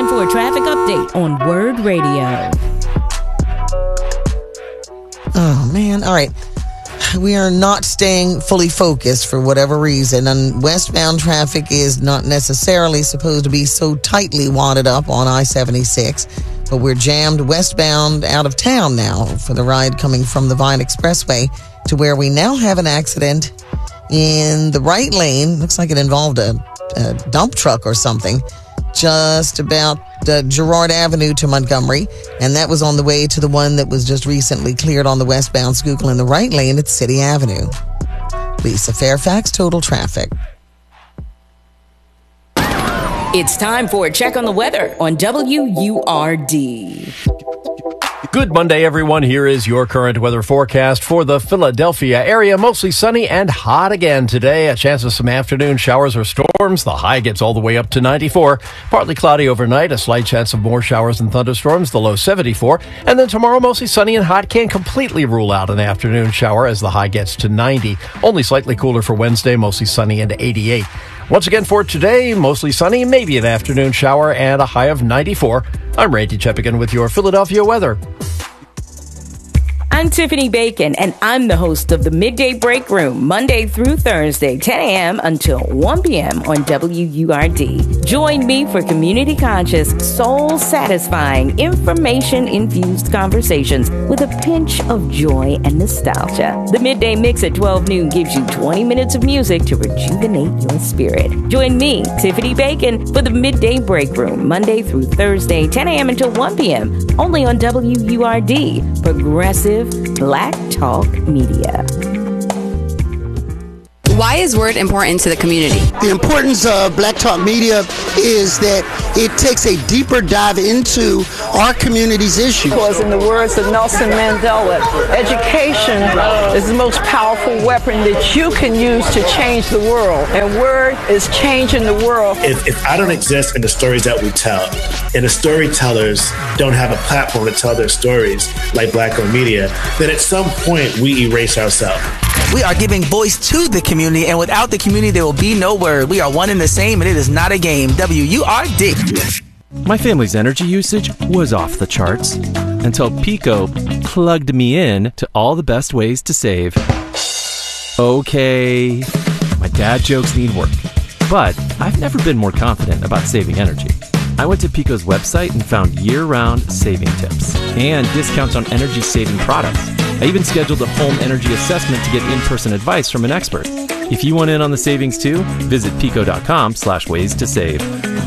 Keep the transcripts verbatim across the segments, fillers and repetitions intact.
time for a traffic update on Word Radio. Oh, man. All right. We are not staying fully focused for whatever reason, and westbound traffic is not necessarily supposed to be so tightly wadded up on I seventy-six, but we're jammed westbound out of town now for the ride coming from the Vine Expressway to where we now have an accident in the right lane. Looks like it involved a, a dump truck or something, just about uh, Girard Avenue to Montgomery, and that was on the way to the one that was just recently cleared on the westbound Schuylkill in the right lane at City Avenue. Lisa Fairfax, Total Traffic. It's time for a check on the weather on W U R D. Good Monday, everyone. Here is your current weather forecast for the Philadelphia area. Mostly sunny and hot again today. A chance of some afternoon showers or storms. The high gets all the way up to ninety-four. Partly cloudy overnight. A slight chance of more showers and thunderstorms. The low seventy-four. And then tomorrow, mostly sunny and hot. Can't completely rule out an afternoon shower as the high gets to ninety. Only slightly cooler for Wednesday. Mostly sunny and eighty-eight. Once again for today, mostly sunny, maybe an afternoon shower, and a high of ninety-four. I'm Randy Cheppigan with your Philadelphia weather. I'm Tiffany Bacon, and I'm the host of the Midday Break Room, Monday through Thursday, ten a.m. until one p.m. on W U R D. Join me for community-conscious, soul-satisfying, information-infused conversations with a pinch of joy and nostalgia. The Midday Mix at twelve noon gives you twenty minutes of music to rejuvenate your spirit. Join me, Tiffany Bacon, for the Midday Break Room, Monday through Thursday, ten a.m. until one p.m., only on W U R D, Progressive Black Talk Media. Why is Word important to the community? The importance of Black Talk Media is that it takes a deeper dive into our community's issues. Because in the words of Nelson Mandela, education is the most powerful weapon that you can use to change the world. And Word is changing the world. If, if I don't exist in the stories that we tell, and the storytellers don't have a platform to tell their stories like Black-owned media, then at some point we erase ourselves. We are giving voice to the community, and without the community, there will be no Word. We are one and the same, and it is not a game. W U R D. My family's energy usage was off the charts until Pico plugged me in to all the best ways to save. Okay, my dad jokes need work, but I've never been more confident about saving energy. I went to Pico's website and found year-round saving tips and discounts on energy-saving products. I even scheduled a home energy assessment to get in-person advice from an expert. If you want in on the savings too, visit pico.com slash ways to save.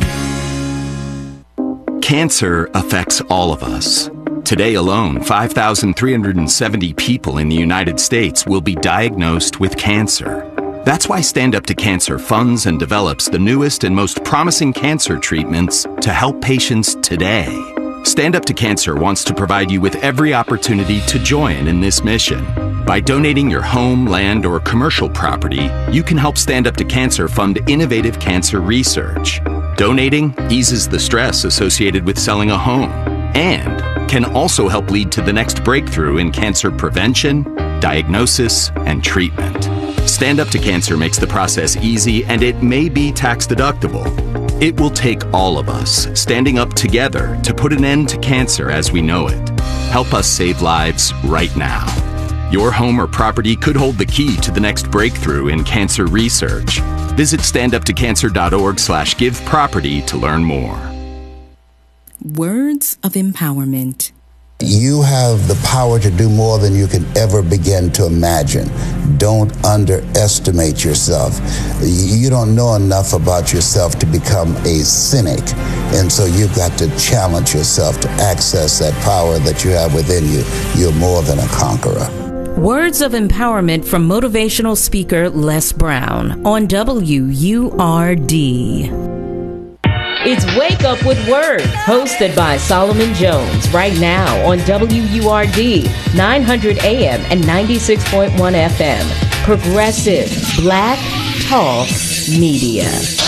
Cancer affects all of us. Today alone, five thousand three hundred seventy people in the United States will be diagnosed with cancer. That's why Stand Up to Cancer funds and develops the newest and most promising cancer treatments to help patients today. Stand Up to Cancer wants to provide you with every opportunity to join in this mission. By donating your home, land, or commercial property, you can help Stand Up to Cancer fund innovative cancer research. Donating eases the stress associated with selling a home and can also help lead to the next breakthrough in cancer prevention, diagnosis, and treatment. Stand Up to Cancer makes the process easy, and it may be tax deductible. It will take all of us standing up together to put an end to cancer as we know it. Help us save lives right now. Your home or property could hold the key to the next breakthrough in cancer research. Visit standuptocancer.org slash give property to learn more. Words of empowerment. You have the power to do more than you can ever begin to imagine. Don't underestimate yourself. You don't know enough about yourself to become a cynic. And so you've got to challenge yourself to access that power that you have within you. You're more than a conqueror. Words of empowerment from motivational speaker Les Brown on W U R D. It's Wake Up with Word, hosted by Solomon Jones, right now on W U R D, nine hundred A M and ninety-six point one F M. Progressive Black Talk Media.